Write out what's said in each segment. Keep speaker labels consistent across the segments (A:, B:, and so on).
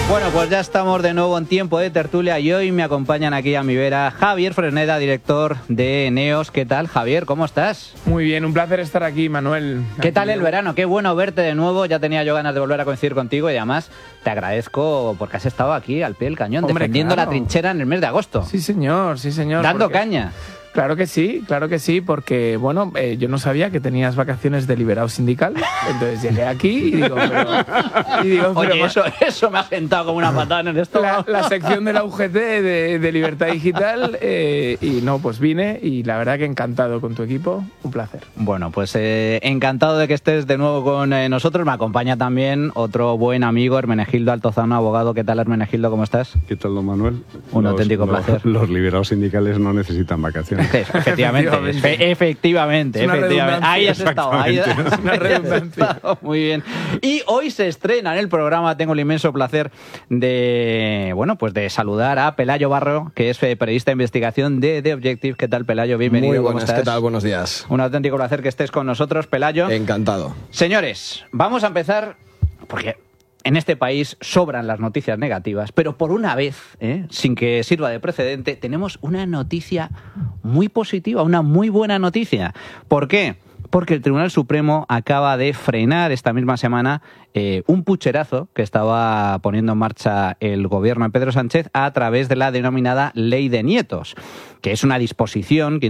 A: Bueno, pues ya estamos de nuevo en tiempo de tertulia y hoy me acompañan aquí a mi vera Javier Fresneda, director de NEOS. ¿Qué tal, Javier? ¿Cómo estás?
B: Muy bien, un placer estar aquí, Manuel.
A: ¿Qué tal el verano? Qué bueno verte de nuevo. Ya tenía yo ganas de volver a coincidir contigo y además te agradezco porque has estado aquí al pie del cañón, defendiendo la trinchera en el mes de agosto.
B: Sí, señor, sí, señor.
A: Dando caña.
B: Claro que sí, porque, bueno, yo no sabía que tenías vacaciones de liberado sindical, entonces llegué aquí y digo,
A: oye, eso me ha sentado como una patada en el estómago.
B: La sección de la UGT de Libertad Digital, y no, pues vine y la verdad que encantado con tu equipo, un placer.
A: Bueno, pues encantado de que estés de nuevo con nosotros. Me acompaña también otro buen amigo, Hermenegildo Altozano, abogado. ¿Qué tal, Hermenegildo? ¿Cómo estás?
C: ¿Qué tal, don Manuel?
A: Un auténtico placer.
C: Los liberados sindicales no necesitan vacaciones.
A: Efectivamente. Ahí has estado.
B: Una redundancia.
A: Muy bien. Y hoy se estrena en el programa. Tengo el inmenso placer de, bueno, pues de saludar a Pelayo Barro, que es periodista de investigación de The Objective. ¿Qué tal, Pelayo? Bienvenido.
D: Muy buenas,
A: ¿cómo estás?
D: ¿qué tal? Buenos días.
A: Un auténtico placer que estés con nosotros, Pelayo.
D: Encantado.
A: Señores, vamos a empezar porque en este país sobran las noticias negativas, pero por una vez, sin que sirva de precedente, tenemos una noticia muy positiva, una muy buena noticia. ¿Por qué? Porque el Tribunal Supremo acaba de frenar esta misma semana un pucherazo que estaba poniendo en marcha el gobierno de Pedro Sánchez a través de la denominada Ley de Nietos, que es una disposición que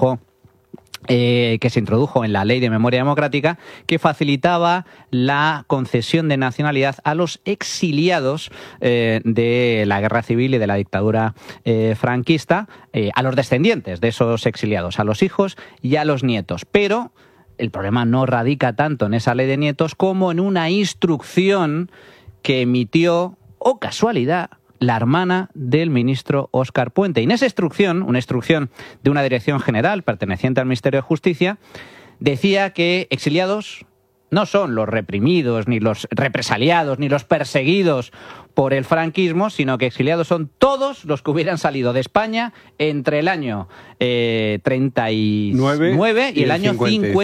A: se introdujo en la Ley de Memoria Democrática, que facilitaba la concesión de nacionalidad a los exiliados de la Guerra Civil y de la dictadura franquista, a los descendientes de esos exiliados, a los hijos y a los nietos. Pero el problema no radica tanto en esa Ley de Nietos como en una instrucción que emitió, oh casualidad, la hermana del ministro Óscar Puente. Y en esa instrucción, una instrucción de una dirección general perteneciente al Ministerio de Justicia, decía que exiliados no son los reprimidos, ni los represaliados, ni los perseguidos por el franquismo, sino que exiliados son todos los que hubieran salido de España entre el año 39 y el año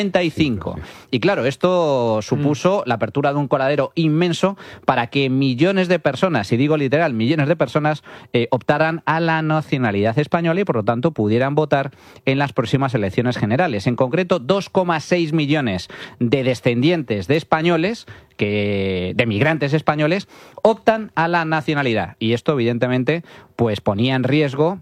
A: 55. Y claro, esto supuso la apertura de un coladero inmenso para que millones de personas, y digo literal, millones de personas, optaran a la nacionalidad española y por lo tanto pudieran votar en las próximas elecciones generales. En concreto, 2,6 millones de descendientes de españoles, de migrantes españoles, optan a la nacionalidad. Y esto, evidentemente, pues ponía en riesgo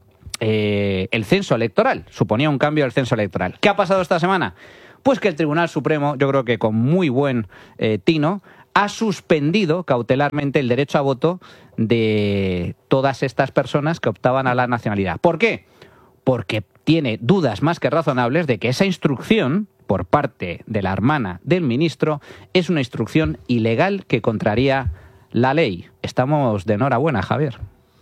A: el censo electoral, suponía un cambio del censo electoral. ¿Qué ha pasado esta semana? Pues que el Tribunal Supremo, yo creo que con muy buen tino, ha suspendido cautelarmente el derecho a voto de todas estas personas que optaban a la nacionalidad. ¿Por qué? Porque tiene dudas más que razonables de que esa instrucción por parte de la hermana del ministro es una instrucción ilegal que contraría la ley. Estamos de enhorabuena, Javier.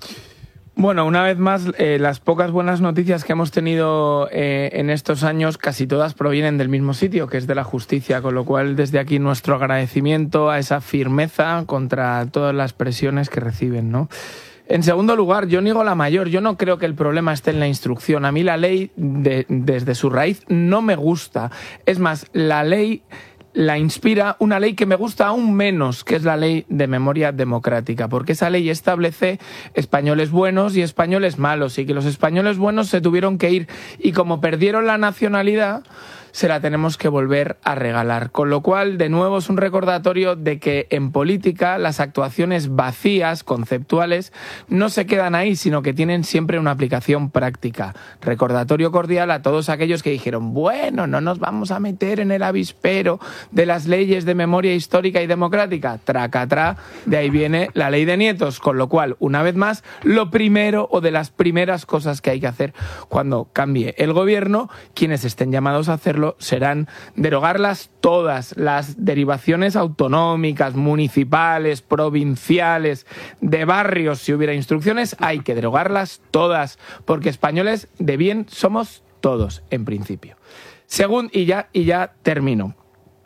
B: Bueno, una vez más, las pocas buenas noticias que hemos tenido en estos años, casi todas provienen del mismo sitio, que es de la justicia, con lo cual desde aquí nuestro agradecimiento a esa firmeza contra todas las presiones que reciben, ¿no? En segundo lugar, yo niego la mayor. Yo no creo que el problema esté en la instrucción. A mí la ley, desde su raíz, no me gusta. Es más, la ley la inspira una ley que me gusta aún menos, que es la Ley de Memoria Democrática, porque esa ley establece españoles buenos y españoles malos, y que los españoles buenos se tuvieron que ir, y como perdieron la nacionalidad, se la tenemos que volver a regalar. Con lo cual, de nuevo, es un recordatorio de que en política las actuaciones vacías, conceptuales, no se quedan ahí, sino que tienen siempre una aplicación práctica. Recordatorio cordial a todos aquellos que dijeron, bueno, no nos vamos a meter en el avispero de las leyes de memoria histórica y democrática. Tracatrá, de ahí viene la Ley de Nietos. Con lo cual, una vez más, lo primero o de las primeras cosas que hay que hacer cuando cambie el gobierno, quienes estén llamados a hacerlo, serán derogarlas todas, las derivaciones autonómicas, municipales, provinciales, de barrios, si hubiera instrucciones, hay que derogarlas todas, porque españoles de bien somos todos, en principio. Y ya termino.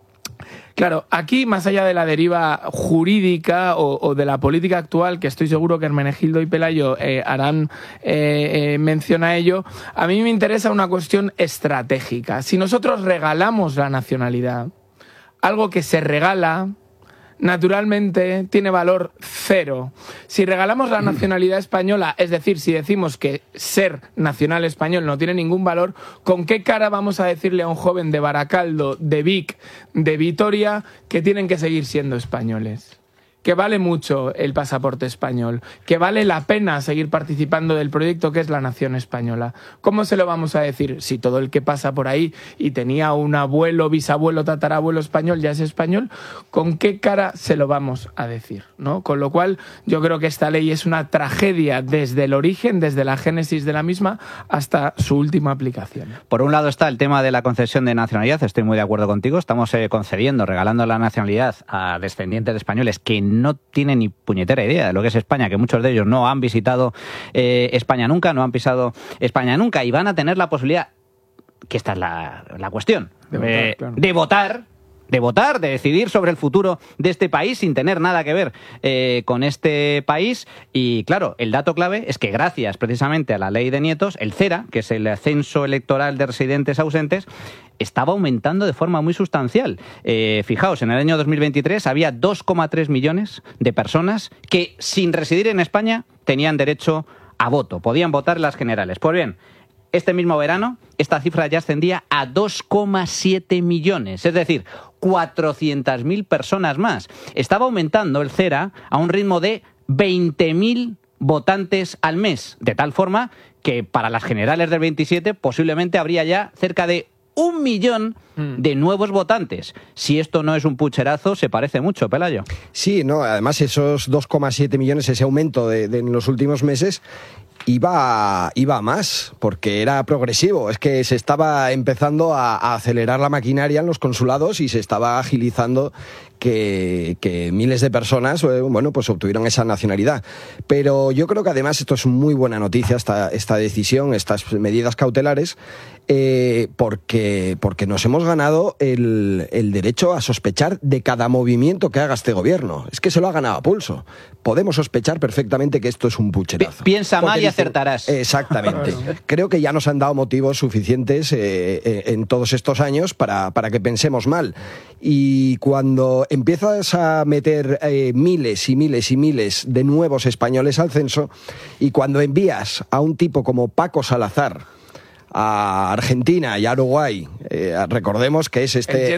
B: Claro, aquí, más allá de la deriva jurídica o de la política actual, que estoy seguro que Hermenegildo y Pelayo harán mención a ello, a mí me interesa una cuestión estratégica. Si nosotros regalamos la nacionalidad, algo que se regala naturalmente tiene valor cero. Si regalamos la nacionalidad española, es decir, si decimos que ser nacional español no tiene ningún valor, ¿con qué cara vamos a decirle a un joven de Baracaldo, de Vic, de Vitoria, que tienen que seguir siendo españoles? Que vale mucho el pasaporte español, que vale la pena seguir participando del proyecto que es la nación española. ¿Cómo se lo vamos a decir si todo el que pasa por ahí y tenía un abuelo, bisabuelo, tatarabuelo español ya es español? ¿Con qué cara se lo vamos a decir, ¿no? Con lo cual yo creo que esta ley es una tragedia desde el origen, desde la génesis de la misma hasta su última aplicación.
A: Por un lado está el tema de la concesión de nacionalidad, estoy muy de acuerdo contigo, estamos concediendo, regalando la nacionalidad a descendientes de españoles que no tienen ni puñetera idea de lo que es España, que muchos de ellos no han visitado España nunca, no han pisado España nunca, y van a tener la posibilidad, que esta es la cuestión, de votar, de decidir sobre el futuro de este país sin tener nada que ver con este país. Y claro, el dato clave es que gracias precisamente a la ley de nietos, el CERA, que es el censo electoral de residentes ausentes, estaba aumentando de forma muy sustancial. Fijaos, en el año 2023 había 2,3 millones de personas que sin residir en España tenían derecho a voto, podían votar en las generales. Pues bien, este mismo verano esta cifra ya ascendía a 2,7 millones, es decir, 400.000 personas más. Estaba aumentando el CERA a un ritmo de 20.000 votantes al mes, de tal forma que para las generales del 27 posiblemente habría ya cerca de 1 millón de nuevos votantes. Si esto no es un pucherazo, se parece mucho, Pelayo.
D: Sí, no, además esos 2,7 millones, ese aumento de en los últimos meses, iba a más, porque era progresivo. Es que se estaba empezando a acelerar la maquinaria en los consulados y se estaba agilizando que miles de personas, bueno, pues obtuvieron esa nacionalidad. Pero yo creo que además esto es muy buena noticia, esta decisión, estas medidas cautelares, porque nos hemos ganado el derecho a sospechar de cada movimiento que haga este gobierno. Es que se lo ha ganado a pulso. Podemos sospechar perfectamente que esto es un pucherazo.
A: Piensa mal y acertarás.
D: Exactamente. Creo que ya nos han dado motivos suficientes en todos estos años para que pensemos mal. Y cuando empiezas a meter miles y miles y miles de nuevos españoles al censo, y cuando envías a un tipo como Paco Salazar a Argentina y a Uruguay, recordemos que es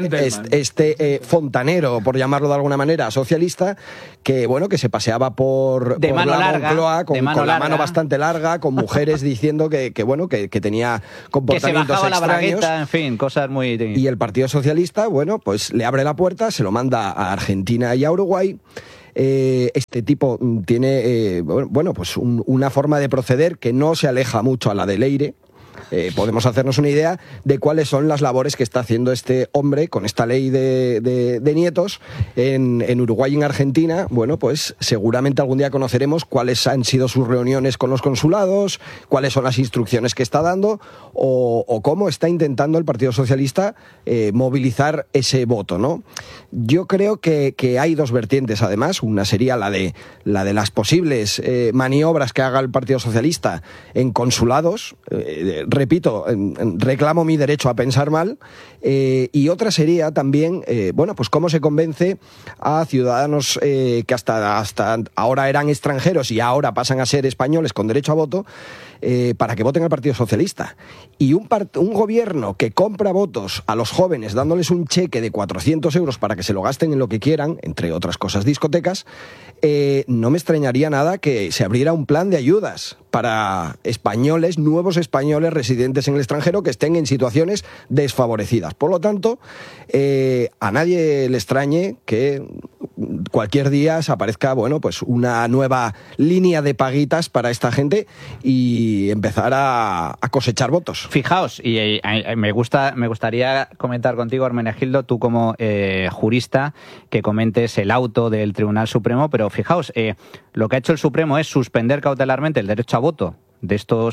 D: este fontanero, por llamarlo de alguna manera, socialista, que bueno, que se paseaba por Moncloa con la mano bastante larga, con mujeres diciendo que tenía comportamientos
A: que se bajaba
D: extraños,
A: la bragueta, en fin, cosas muy...
D: Y el Partido Socialista, bueno, pues le abre la puerta, se lo manda a Argentina y a Uruguay. Este tipo tiene pues una forma de proceder que no se aleja mucho a la de Leire. Podemos hacernos una idea de cuáles son las labores que está haciendo este hombre con esta ley de nietos en Uruguay y en Argentina. Bueno, pues seguramente algún día conoceremos cuáles han sido sus reuniones con los consulados, cuáles son las instrucciones que está dando o cómo está intentando el Partido Socialista movilizar ese voto, ¿no? Yo creo que hay dos vertientes, además. Una sería la de las posibles maniobras que haga el Partido Socialista en consulados. Repito, reclamo mi derecho a pensar mal, y otra sería también, pues cómo se convence a ciudadanos que hasta ahora eran extranjeros y ahora pasan a ser españoles con derecho a voto, para que voten al Partido Socialista. Y un gobierno que compra votos a los jóvenes dándoles un cheque de 400 euros para que se lo gasten en lo que quieran, entre otras cosas discotecas, no me extrañaría nada que se abriera un plan de ayudas para españoles, nuevos españoles residentes en el extranjero que estén en situaciones desfavorecidas. Por lo tanto, a nadie le extrañe que cualquier día se aparezca, pues una nueva línea de paguitas para esta gente y empezar a cosechar votos.
A: Fijaos, y me gustaría comentar contigo, Hermenegildo, tú como jurista, que comentes el auto del Tribunal Supremo, pero fijaos, lo que ha hecho el Supremo es suspender cautelarmente el derecho a voto de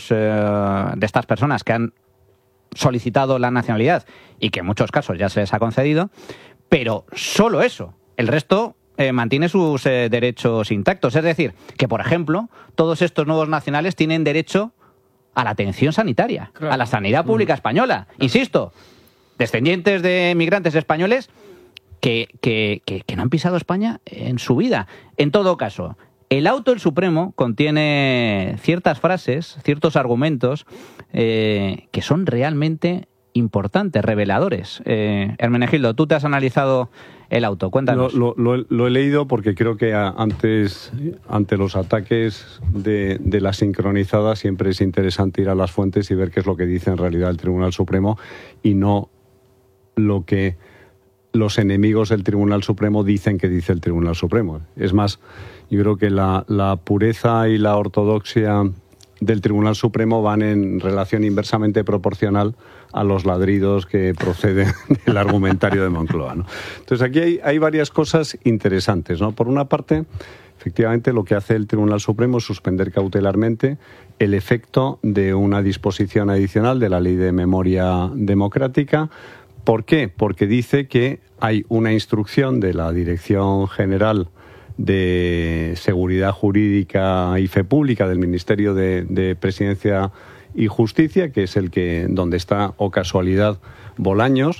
A: estas personas que han solicitado la nacionalidad y que en muchos casos ya se les ha concedido, pero solo eso. El resto mantiene sus derechos intactos. Es decir, que, por ejemplo, todos estos nuevos nacionales tienen derecho a la atención sanitaria, claro, a la sanidad pública española. Insisto, descendientes de migrantes españoles que no han pisado España en su vida. En todo caso, el auto del Supremo contiene ciertas frases, ciertos argumentos que son realmente importantes, reveladores. Hermenegildo, tú te has analizado el auto, cuéntanos.
C: Lo he leído porque creo que ante los ataques de la sincronizada siempre es interesante ir a las fuentes y ver qué es lo que dice en realidad el Tribunal Supremo y no lo que los enemigos del Tribunal Supremo dicen que dice el Tribunal Supremo. Es más, yo creo que la pureza y la ortodoxia del Tribunal Supremo van en relación inversamente proporcional a los ladridos que proceden del argumentario de Moncloa, ¿no? Entonces aquí hay varias cosas interesantes, ¿no? Por una parte, efectivamente lo que hace el Tribunal Supremo es suspender cautelarmente el efecto de una disposición adicional de la Ley de Memoria Democrática. ¿Por qué? Porque dice que hay una instrucción de la Dirección General de Seguridad Jurídica y Fe Pública del Ministerio de Presidencia y Justicia, que es donde está, o casualidad, Bolaños,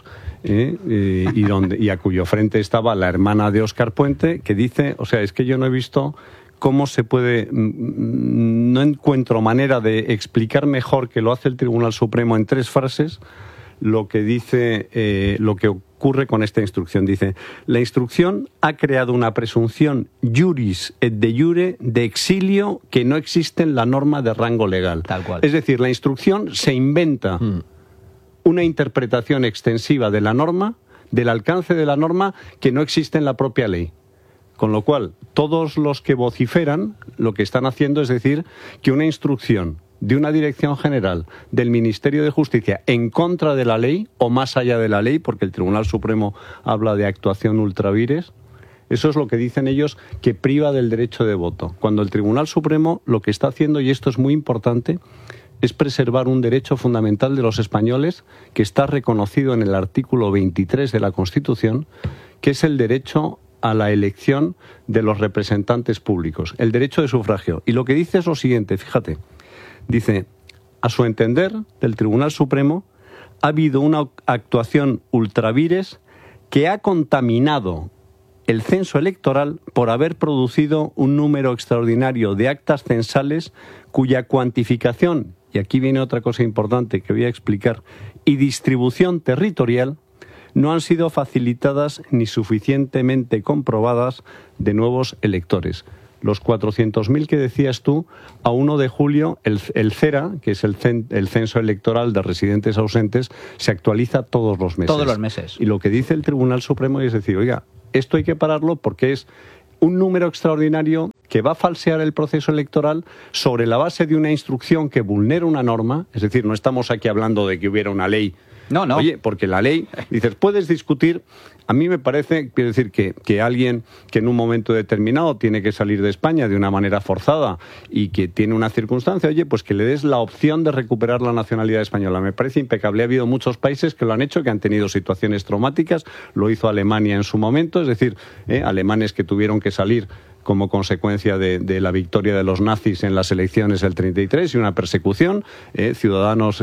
C: y a cuyo frente estaba la hermana de Óscar Puente, que dice, o sea, es que yo no he visto cómo se puede, no encuentro manera de explicar mejor que lo hace el Tribunal Supremo en 3 frases, lo que dice, lo que ocurre con esta instrucción. Dice, la instrucción ha creado una presunción juris et de jure de exilio que no existe en la norma de rango legal.
A: Tal cual.
C: Es decir, la instrucción se inventa una interpretación extensiva de la norma, del alcance de la norma, que no existe en la propia ley. Con lo cual, todos los que vociferan lo que están haciendo es decir que una instrucción de una Dirección General del Ministerio de Justicia en contra de la ley o más allá de la ley, porque el Tribunal Supremo habla de actuación ultra vires, eso es lo que dicen ellos, que priva del derecho de voto. Cuando el Tribunal Supremo lo que está haciendo, y esto es muy importante, es preservar un derecho fundamental de los españoles que está reconocido en el artículo 23 de la Constitución, que es el derecho a la elección de los representantes públicos, el derecho de sufragio. Y lo que dice es lo siguiente, fíjate. Dice, a su entender, del Tribunal Supremo, ha habido una actuación ultravires que ha contaminado el censo electoral por haber producido un número extraordinario de actas censales cuya cuantificación, y aquí viene otra cosa importante que voy a explicar, y distribución territorial no han sido facilitadas ni suficientemente comprobadas de nuevos electores. Los 400.000 que decías tú, a 1 de julio, el CERA, que es el Censo Electoral de Residentes Ausentes, se actualiza todos los meses.
A: Todos los meses.
C: Y lo que dice el Tribunal Supremo es decir, oiga, esto hay que pararlo porque es un número extraordinario que va a falsear el proceso electoral sobre la base de una instrucción que vulnera una norma. Es decir, no estamos aquí hablando de que hubiera una ley.
A: No.
C: Oye, porque la ley, dices, puedes discutir. A mí me parece, quiero decir, que alguien que en un momento determinado tiene que salir de España de una manera forzada y que tiene una circunstancia, oye, pues que le des la opción de recuperar la nacionalidad española. Me parece impecable. Ha habido muchos países que lo han hecho, que han tenido situaciones traumáticas. Lo hizo Alemania en su momento, es decir, alemanes que tuvieron que salir como consecuencia de la victoria de los nazis en las elecciones del 33 y una persecución, ciudadanos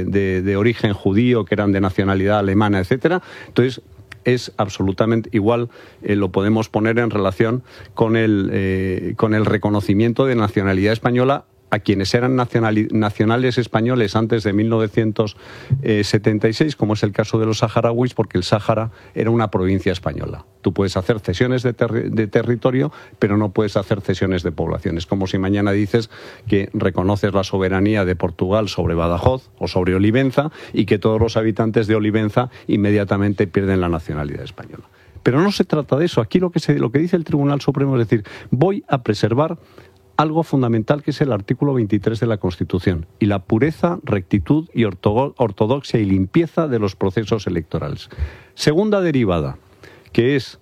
C: de origen judío que eran de nacionalidad alemana, etcétera. Entonces, es absolutamente igual, lo podemos poner en relación con el reconocimiento de nacionalidad española a quienes eran nacionales españoles antes de 1976, como es el caso de los saharauis, porque el Sáhara era una provincia española. Tú puedes hacer cesiones de territorio, pero no puedes hacer cesiones de población. Es como si mañana dices que reconoces la soberanía de Portugal sobre Badajoz o sobre Olivenza y que todos los habitantes de Olivenza inmediatamente pierden la nacionalidad española. Pero no se trata de eso. Aquí lo que dice el Tribunal Supremo es decir, voy a preservar algo fundamental que es el artículo 23 de la Constitución y la pureza, rectitud y ortodoxia y limpieza de los procesos electorales. Segunda derivada, que es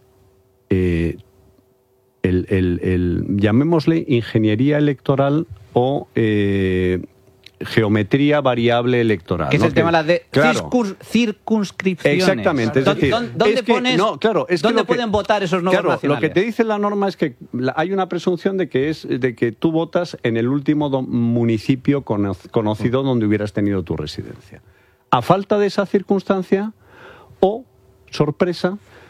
C: llamémosle ingeniería electoral o geometría variable electoral.
A: Que es el tema de circunscripciones.
C: Exactamente. Es decir,
A: ¿Dónde pueden votar esos nuevos nacionales?
C: Lo que te dice la norma es que hay una presunción de que tú votas en el último municipio conocido donde hubieras tenido tu residencia. A falta de esa circunstancia, o, sorpresa,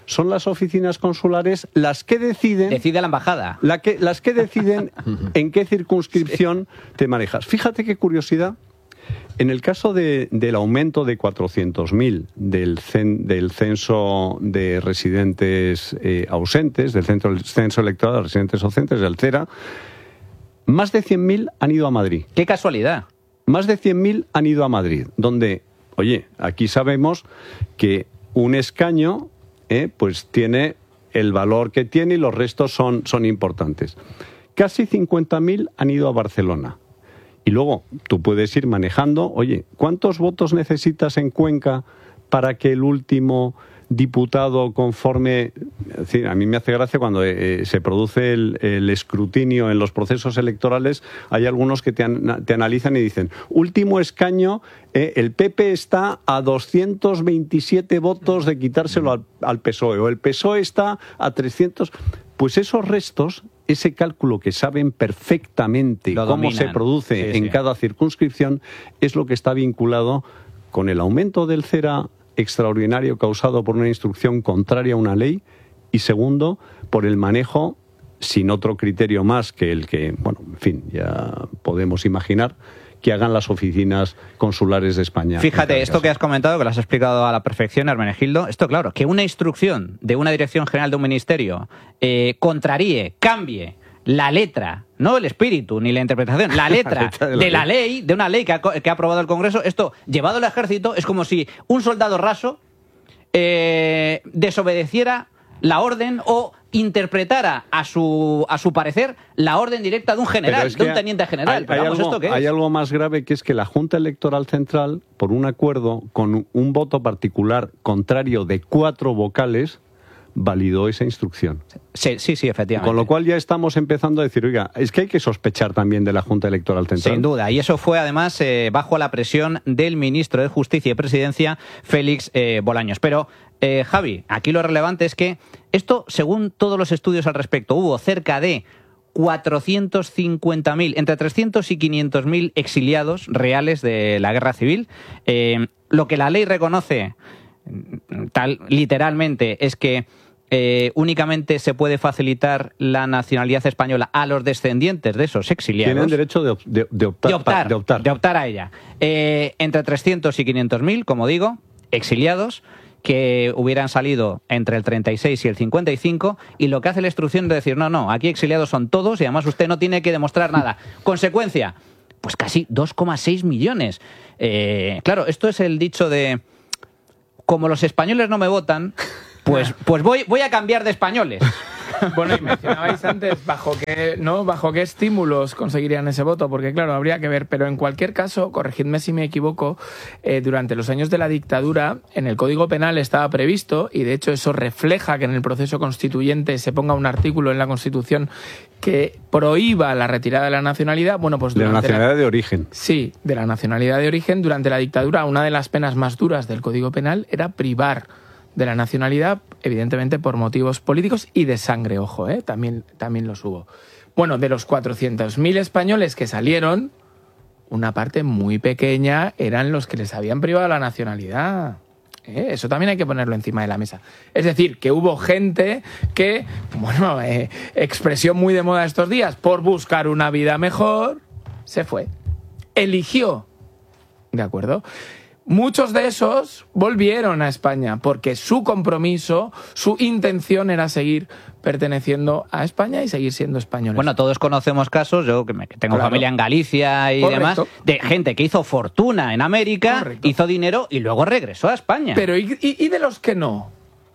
C: son las oficinas consulares las que deciden...
A: Decide la embajada.
C: Las que deciden en qué circunscripción te manejas. Fíjate qué curiosidad. En el caso del aumento de 400.000 del censo de residentes ausentes, del censo electoral de residentes ausentes, del CERA, más de 100.000 han ido a Madrid.
A: ¡Qué casualidad!
C: Más de 100.000 han ido a Madrid, donde, oye, aquí sabemos que un escaño pues tiene el valor que tiene y los restos son importantes. Casi 50.000 han ido a Barcelona. Y luego tú puedes ir manejando, oye, ¿cuántos votos necesitas en Cuenca para que el último diputado conforme... Es decir, a mí me hace gracia cuando se produce el escrutinio en los procesos electorales, hay algunos que te analizan y dicen, último escaño, el PP está a 227 votos de quitárselo al PSOE, o el PSOE está a 300... Pues esos restos, ese cálculo que saben perfectamente cómo se produce en cada circunscripción, es lo que está vinculado con el aumento del CERA extraordinario causado por una instrucción contraria a una ley y, segundo, por el manejo, sin otro criterio más que el que, bueno, en fin, ya podemos imaginar, que hagan las oficinas consulares de España.
A: Fíjate, esto que has comentado, que lo has explicado a la perfección, Hermenegildo, esto claro, que una instrucción de una dirección general de un ministerio contraríe, cambie la letra, no el espíritu ni la interpretación, la letra de la ley, de una ley que ha aprobado el Congreso, esto llevado al ejército es como si un soldado raso desobedeciera la orden o interpretara a su parecer la orden directa de un general, de un teniente general.
C: Hay algo más grave, que es que la Junta Electoral Central, por un acuerdo con un voto particular contrario de 4 vocales, validó esa instrucción.
A: Sí, efectivamente.
C: Con lo cual ya estamos empezando a decir, oiga, es que hay que sospechar también de la Junta Electoral Central.
A: Sin duda, y eso fue además bajo la presión del ministro de Justicia y Presidencia, Félix Bolaños. Pero, Javi, aquí lo relevante es que esto, según todos los estudios al respecto, hubo cerca de 450.000, entre 300 y 500.000 exiliados reales de la guerra civil. Lo que la ley reconoce, literalmente, es que únicamente se puede facilitar la nacionalidad española a los descendientes de esos exiliados.
C: Tienen derecho de
A: optar a ella. Entre 300 y 500.000, como digo, exiliados que hubieran salido entre el 36 y el 55, y lo que hace la instrucción es decir, no, aquí exiliados son todos y además usted no tiene que demostrar nada. Consecuencia, pues casi 2,6 millones. Claro, esto es el dicho de, como los españoles no me votan, pues voy a cambiar de españoles.
B: Bueno, y mencionabais antes bajo qué estímulos conseguirían ese voto, porque claro, habría que ver, pero en cualquier caso, corregidme si me equivoco, durante los años de la dictadura, en el Código Penal estaba previsto, y de hecho eso refleja que en el proceso constituyente se ponga un artículo en la Constitución que prohíba la retirada de la nacionalidad. Bueno, pues
C: de la nacionalidad de origen.
B: Sí, de la nacionalidad de origen. Durante la dictadura, una de las penas más duras del Código Penal era privar de la nacionalidad, evidentemente por motivos políticos y de sangre, ojo, también los hubo. Bueno, de los 400.000 españoles que salieron, una parte muy pequeña eran los que les habían privado la nacionalidad. Eso también hay que ponerlo encima de la mesa. Es decir, que hubo gente que, bueno, expresión muy de moda estos días, por buscar una vida mejor, se fue. Eligió. ¿De acuerdo? Muchos de esos volvieron a España porque su compromiso, su intención era seguir perteneciendo a España y seguir siendo españoles.
A: Bueno, todos conocemos casos, yo que tengo familia en Galicia y demás, de gente que hizo fortuna en América, hizo dinero y luego regresó a España.
B: Pero ¿y de los que no?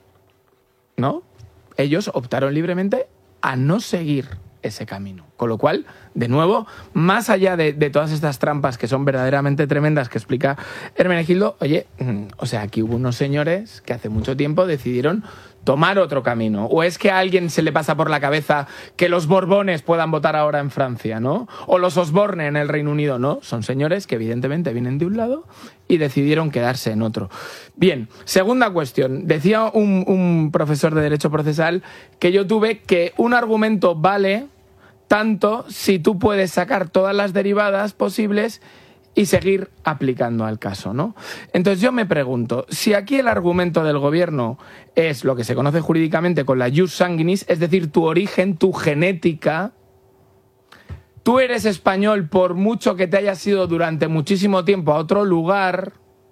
B: ¿No? Ellos optaron libremente a no seguir ese camino. Con lo cual, de nuevo, más allá de todas estas trampas que son verdaderamente tremendas que explica Hermenegildo, oye, o sea, aquí hubo unos señores que hace mucho tiempo decidieron tomar otro camino. ¿O es que a alguien se le pasa por la cabeza que los Borbones puedan votar ahora en Francia, ¿no? O los Osborne en el Reino Unido, ¿no? Son señores que evidentemente vienen de un lado y decidieron quedarse en otro. Bien, segunda cuestión. Decía un profesor de Derecho Procesal que yo tuve que un argumento vale tanto si tú puedes sacar todas las derivadas posibles y seguir aplicando al caso, ¿no? Entonces yo me pregunto, si aquí el argumento del gobierno es lo que se conoce jurídicamente con la jus sanguinis, es decir, tu origen, tu genética, tú eres español por mucho que te hayas ido durante muchísimo tiempo a otro lugar,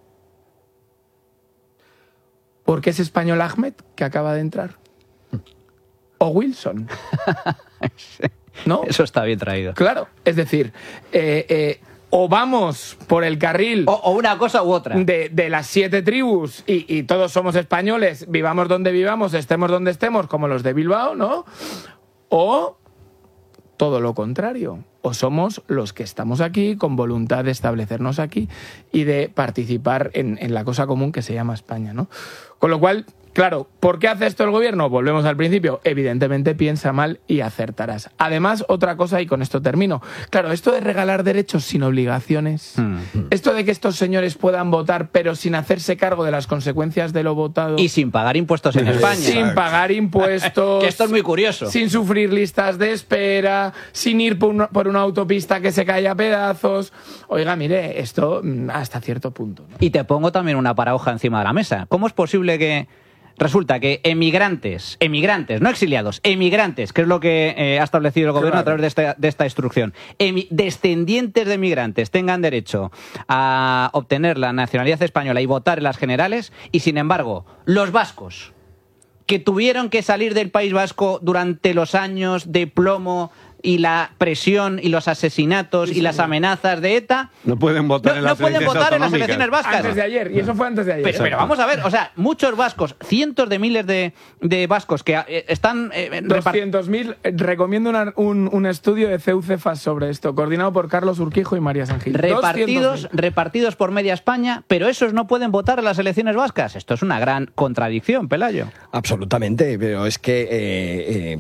B: ¿por qué es español Ahmed, que acaba de entrar? O Wilson. ¿No?
A: Eso está bien traído.
B: Claro, es decir, o vamos por el carril...
A: O una cosa u otra.
B: De las 7 tribus y todos somos españoles, vivamos donde vivamos, estemos donde estemos, como los de Bilbao, ¿no? O todo lo contrario. O somos los que estamos aquí con voluntad de establecernos aquí y de participar en la cosa común que se llama España, ¿no? Con lo cual, claro, ¿por qué hace esto el gobierno? Volvemos al principio. Evidentemente piensa mal y acertarás. Además, otra cosa, y con esto termino. Claro, esto de regalar derechos sin obligaciones, esto de que estos señores puedan votar pero sin hacerse cargo de las consecuencias de lo votado...
A: Y sin pagar impuestos en España.
B: Sin pagar impuestos.
A: Que esto es muy curioso.
B: Sin sufrir listas de espera, sin ir por una autopista que se cae a pedazos. Oiga, mire, esto hasta cierto punto, ¿no?
A: Y te pongo también una paradoja encima de la mesa. ¿Cómo es posible que resulta que emigrantes, no exiliados, emigrantes, que es lo que ha establecido el gobierno a través de esta instrucción, descendientes de emigrantes tengan derecho a obtener la nacionalidad española y votar en las generales, y sin embargo, los vascos, que tuvieron que salir del País Vasco durante los años de plomo y la presión y los asesinatos y las amenazas de ETA,
C: no pueden votar en las
A: elecciones vascas.
B: Antes de ayer, y eso fue antes de ayer.
A: Pero vamos a ver, o sea, muchos vascos, cientos de miles de vascos que están...
B: 200.000, recomiendo un estudio de CEU-Cefas sobre esto, coordinado por Carlos Urquijo y María Sangil.
A: Repartidos por media España, pero esos no pueden votar en las elecciones vascas. Esto es una gran contradicción, Pelayo.
D: Absolutamente, pero es que,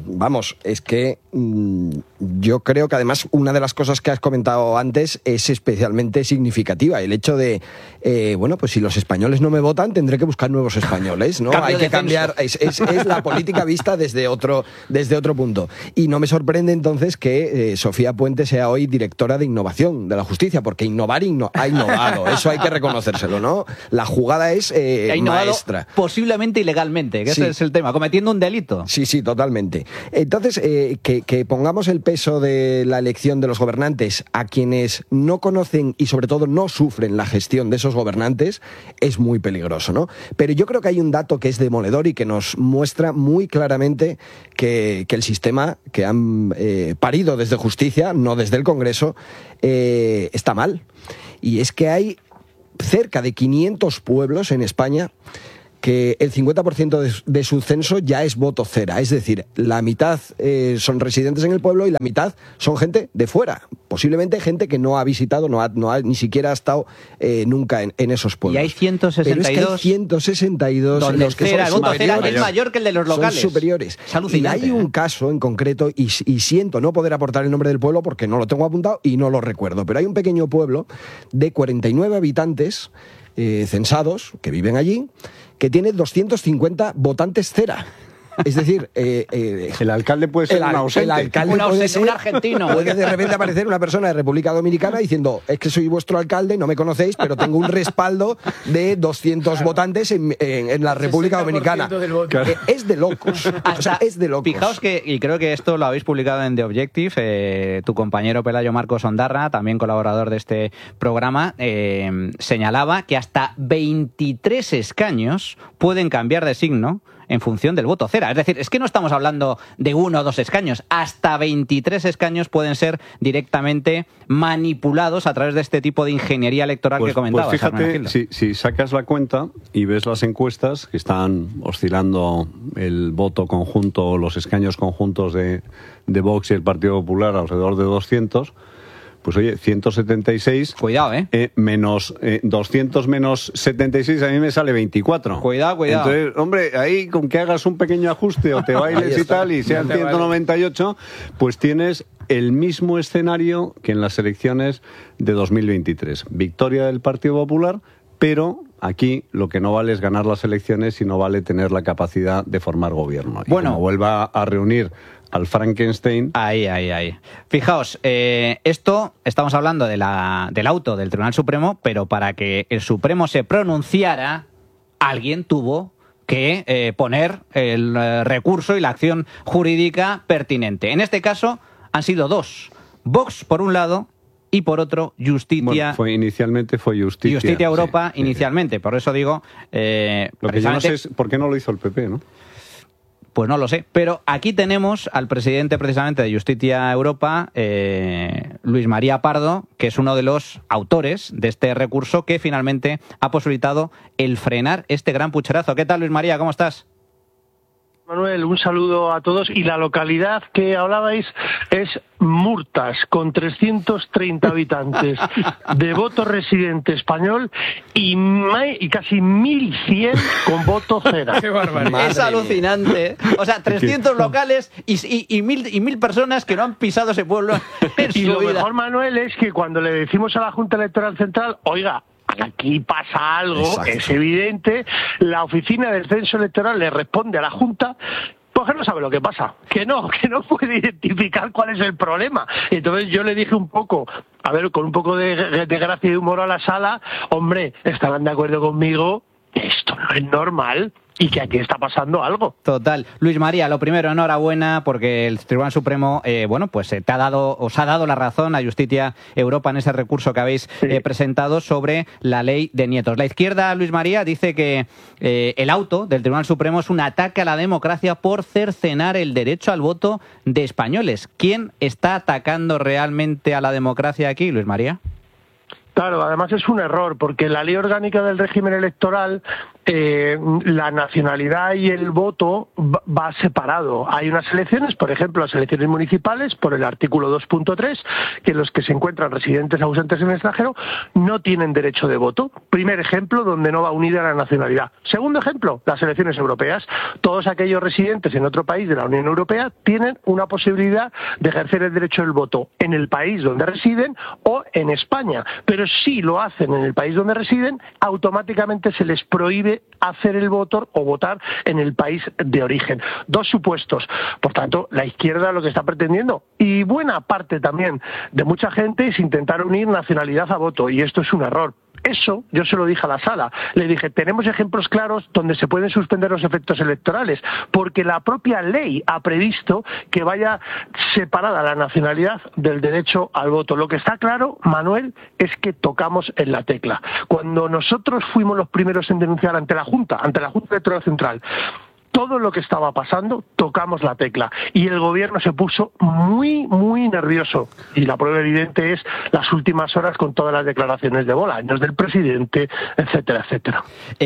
D: yo creo que además una de las cosas que has comentado antes es especialmente significativa. El hecho de, pues si los españoles no me votan, tendré que buscar nuevos españoles, ¿no? Hay que cambiar, es la política vista desde otro punto. Y no me sorprende entonces que Sofía Puente sea hoy directora de innovación de la justicia, porque innovar ha innovado, eso hay que reconocérselo, ¿no? La jugada es maestra.
A: Posiblemente ilegalmente, que ese es el tema, cometiendo un delito.
D: Sí, totalmente. Entonces, que pongamos el peso de la elección de los gobernantes a quienes no conocen y sobre todo no sufren la gestión de esos gobernantes es muy peligroso, ¿no? Pero yo creo que hay un dato que es demoledor y que nos muestra muy claramente que el sistema que han parido desde Justicia, no desde el Congreso, está mal. Y es que hay cerca de 500 pueblos en España que el 50% de su censo ya es voto cera. Es decir, la mitad son residentes en el pueblo y la mitad son gente de fuera. Posiblemente gente que no ha visitado, ni siquiera ha estado nunca en esos pueblos.
A: Y hay 162...
D: Pero es que hay 162 en los que
A: el voto cera es mayor que el de los locales.
D: Son superiores.
A: Es alucinante.
D: Y hay un caso en concreto, y siento no poder aportar el nombre del pueblo porque no lo tengo apuntado y no lo recuerdo, pero hay un pequeño pueblo de 49 habitantes censados que viven allí, que tiene 250 votantes cera. Es decir,
C: el alcalde puede ser un ausente.
D: El alcalde puede ser
A: un argentino.
D: Puede de repente aparecer una persona de República Dominicana diciendo, es que soy vuestro alcalde, no me conocéis, pero tengo un respaldo de 200 votantes en la República Dominicana. Es de locos. Es de locos.
A: Fijaos que, y creo que esto lo habéis publicado en The Objective, tu compañero Pelayo Marcos Ondarra, también colaborador de este programa, señalaba que hasta 23 escaños pueden cambiar de signo en función del voto cera. Es decir, es que no estamos hablando de 1 o 2 escaños. Hasta 23 escaños pueden ser directamente manipulados a través de este tipo de ingeniería electoral que comentabas.
C: Pues fíjate, si sacas la cuenta y ves las encuestas que están oscilando el voto conjunto o los escaños conjuntos de Vox y el Partido Popular alrededor de 200... Pues oye, 176...
A: Cuidado,
C: menos 200 menos 76, a mí me sale 24.
A: Cuidado.
C: Entonces, hombre, ahí con que hagas un pequeño ajuste o te bailes y tal, y sean 198, pues tienes el mismo escenario que en las elecciones de 2023. Victoria del Partido Popular, pero aquí lo que no vale es ganar las elecciones, sino vale tener la capacidad de formar gobierno. Y como vuelva a reunir al Frankenstein.
A: Ahí. Fijaos, esto estamos hablando del auto del Tribunal Supremo, pero para que el Supremo se pronunciara, alguien tuvo que poner el recurso y la acción jurídica pertinente. En este caso han sido dos. Vox, por un lado, y por otro, Justitia.
C: Bueno, inicialmente fue Justitia.
A: Justitia Europa,
C: sí,
A: inicialmente. Por eso digo...
C: lo que yo no sé es por qué no lo hizo el PP, ¿no?
A: Pues no lo sé. Pero aquí tenemos al presidente precisamente de Justitia Europa, Luis María Pardo, que es uno de los autores de este recurso que finalmente ha posibilitado el frenar este gran pucherazo. ¿Qué tal, Luis María? ¿Cómo estás?
E: Manuel, un saludo a todos. Y la localidad que hablabais es Murtas, con 330 habitantes, de voto residente español y casi 1.100 con voto cera.
B: ¡Qué barbaridad!
A: Es alucinante. O sea, 300 locales y 1.000 personas que no han pisado ese pueblo en
E: Y
A: su
E: lo
A: vida.
E: mejor, Manuel, es que cuando le decimos a la Junta Electoral Central, oiga, aquí pasa algo,
D: Exacto.
E: Es evidente, la oficina del censo electoral le responde a la Junta, pues que no sabe lo que pasa, que no puede identificar cuál es el problema. Entonces yo le dije un poco, a ver, con un poco de gracia y humor a la sala, hombre, estarán de acuerdo conmigo, esto no es normal y que aquí está pasando algo.
A: Total. Luis María, lo primero, enhorabuena porque el Tribunal Supremo, os ha dado la razón a Justitia Europa en ese recurso que habéis presentado sobre la ley de nietos. La izquierda, Luis María, dice que el auto del Tribunal Supremo es un ataque a la democracia por cercenar el derecho al voto de españoles. ¿Quién está atacando realmente a la democracia aquí, Luis María?
E: Claro, además es un error, porque la ley orgánica del régimen electoral, la nacionalidad y el voto va separado. Hay unas elecciones, por ejemplo, las elecciones municipales, por el artículo 2.3, que los que se encuentran residentes ausentes en el extranjero no tienen derecho de voto. Primer ejemplo donde no va unida la nacionalidad. Segundo ejemplo, las elecciones europeas. Todos aquellos residentes en otro país de la Unión Europea tienen una posibilidad de ejercer el derecho del voto en el país donde residen o en España. Pero si lo hacen en el país donde residen, automáticamente se les prohíbe hacer el voto o votar en el país de origen. Dos supuestos. Por tanto, la izquierda lo que está pretendiendo, y buena parte también de mucha gente, es intentar unir nacionalidad a voto, y esto es un error. Eso yo se lo dije a la sala. Le dije, tenemos ejemplos claros donde se pueden suspender los efectos electorales, porque la propia ley ha previsto que vaya separada la nacionalidad del derecho al voto. Lo que está claro, Manuel, es que tocamos en la tecla. Cuando nosotros fuimos los primeros en denunciar ante la Junta Electoral Central, todo lo que estaba pasando, tocamos la tecla. Y el gobierno se puso muy, muy nervioso. Y la prueba evidente es las últimas horas con todas las declaraciones de Bolaños, del presidente, etcétera, etcétera.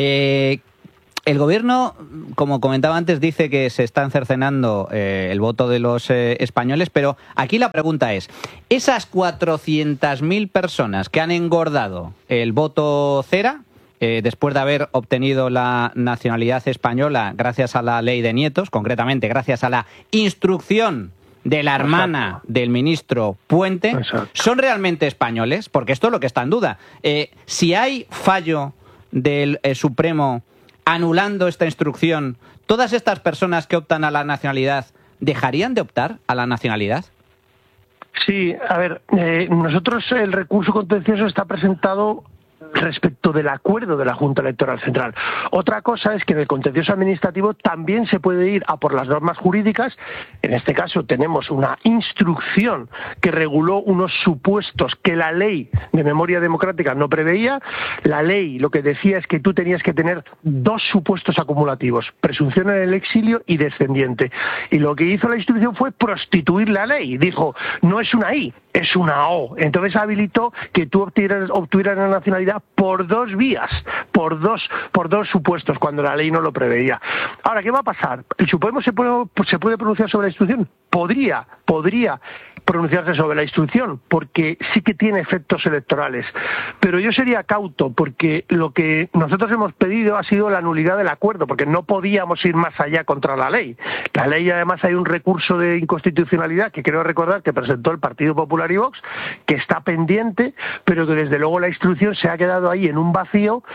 A: El gobierno, como comentaba antes, dice que se están cercenando el voto de los españoles, pero aquí la pregunta es, ¿esas 400.000 personas que han engordado el voto cera, después de haber obtenido la nacionalidad española gracias a la ley de nietos, concretamente gracias a la instrucción de la hermana del ministro Puente, son realmente españoles? Porque esto es lo que está en duda. Si hay fallo del Supremo anulando esta instrucción, ¿todas estas personas que optan a la nacionalidad dejarían de optar a la nacionalidad?
E: Sí, a ver, nosotros el recurso contencioso está presentado respecto del acuerdo de la Junta Electoral Central. Otra cosa es que en el contencioso administrativo también se puede ir a por las normas jurídicas. En este caso tenemos una instrucción que reguló unos supuestos que la ley de memoria democrática no preveía. La ley lo que decía es que tú tenías que tener dos supuestos acumulativos, presunción en el exilio y descendiente. Y lo que hizo la instrucción fue prostituir la ley. Dijo, no es una I, es una O. Entonces habilitó que tú obtuvieras la nacionalidad por dos vías, por dos supuestos, cuando la ley no lo preveía. Ahora, ¿qué va a pasar? ¿El Supremo se puede pronunciar sobre la instrucción? Podría pronunciarse sobre la instrucción, porque sí que tiene efectos electorales. Pero yo sería cauto, porque lo que nosotros hemos pedido ha sido la nulidad del acuerdo, porque no podíamos ir más allá contra la ley. La ley, además, hay un recurso de inconstitucionalidad que creo recordar que presentó el Partido Popular y Vox, que está pendiente, pero que desde luego la instrucción se ha quedado ahí en un vacío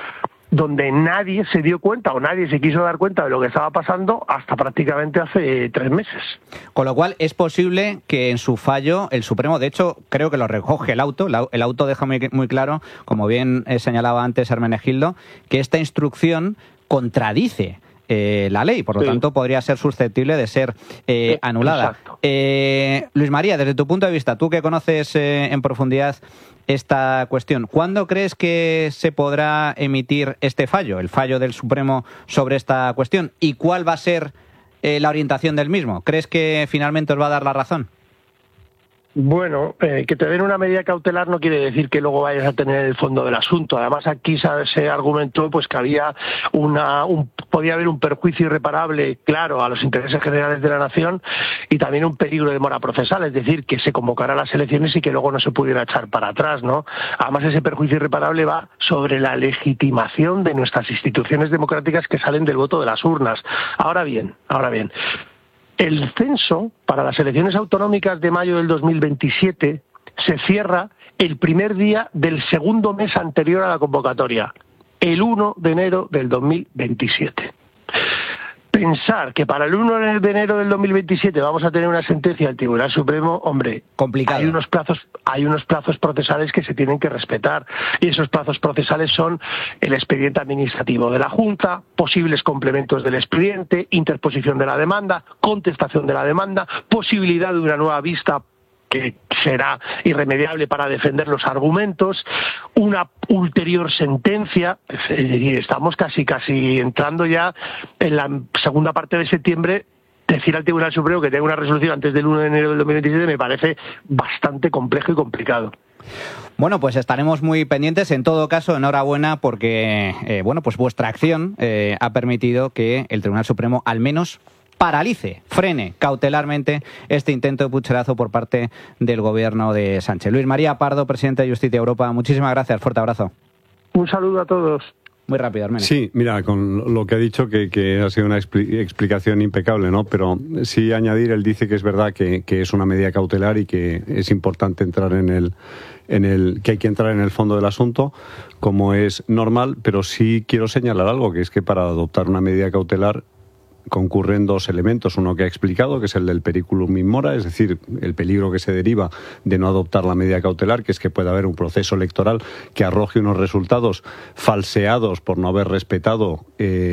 E: donde nadie se dio cuenta o nadie se quiso dar cuenta de lo que estaba pasando hasta prácticamente hace 3 meses.
A: Con lo cual es posible que en su fallo el Supremo, de hecho creo que lo recoge el auto deja muy claro, como bien señalaba antes Hermenegildo, que esta instrucción contradice la ley, por lo tanto podría ser susceptible de ser anulada. Luis María, desde tu punto de vista, tú que conoces en profundidad esta cuestión, ¿cuándo crees que se podrá emitir este fallo, el fallo del Supremo sobre esta cuestión? ¿Y cuál va a ser la orientación del mismo? ¿Crees que finalmente os va a dar la razón?
E: Bueno, que te den una medida cautelar no quiere decir que luego vayas a tener el fondo del asunto. Además, aquí se argumentó pues que había podía haber un perjuicio irreparable, claro, a los intereses generales de la nación y también un peligro de demora procesal, es decir, que se convocaran las elecciones y que luego no se pudiera echar para atrás, ¿no? Además, ese perjuicio irreparable va sobre la legitimación de nuestras instituciones democráticas que salen del voto de las urnas. Ahora bien, el censo para las elecciones autonómicas de mayo del 2027 se cierra el primer día del segundo mes anterior a la convocatoria, el 1 de enero del 2027. Pensar que para el 1 de enero del 2027 vamos a tener una sentencia del Tribunal Supremo, hombre,
A: complicado.
E: Hay unos plazos procesales que se tienen que respetar y esos plazos procesales son el expediente administrativo de la Junta, posibles complementos del expediente, interposición de la demanda, contestación de la demanda, posibilidad de una nueva vista que será irremediable para defender los argumentos, una ulterior sentencia, es decir, estamos casi entrando ya en la segunda parte de septiembre. Decir al Tribunal Supremo que tenga una resolución antes del 1 de enero del 2027 me parece bastante complejo y complicado.
A: Bueno, pues estaremos muy pendientes. En todo caso, enhorabuena porque pues vuestra acción ha permitido que el Tribunal Supremo al menos frene cautelarmente este intento de pucherazo por parte del gobierno de Sánchez. Luis María Pardo, presidente de Justicia Europa, muchísimas gracias, fuerte abrazo.
E: Un saludo a todos.
A: Muy rápido, Armenia.
C: Sí, mira, con lo que ha dicho, que ha sido una explicación impecable, ¿no? Pero sí añadir, él dice que es verdad que es una medida cautelar y que es importante entrar que hay que entrar en el fondo del asunto, como es normal, pero sí quiero señalar algo, que es que para adoptar una medida cautelar concurren 2 elementos. Uno que ha explicado, que es el del periculum in mora, es decir, el peligro que se deriva de no adoptar la medida cautelar, que es que puede haber un proceso electoral que arroje unos resultados falseados por no haber respetado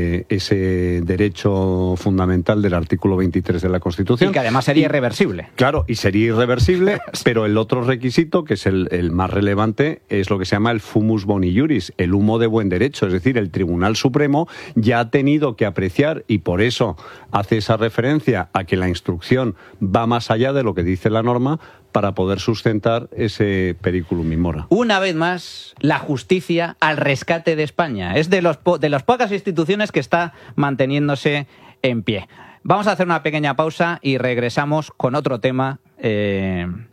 C: ese derecho fundamental del artículo 23 de la Constitución.
A: Y que además sería irreversible.
C: Claro, y sería irreversible, pero el otro requisito, que es el más relevante, es lo que se llama el fumus boni iuris, el humo de buen derecho. Es decir, el Tribunal Supremo ya ha tenido que apreciar, y por eso hace esa referencia a que la instrucción va más allá de lo que dice la norma para poder sustentar ese periculum in mora.
A: Una vez más, la justicia al rescate de España. Es de las pocas instituciones que está manteniéndose en pie. Vamos a hacer una pequeña pausa y regresamos con otro tema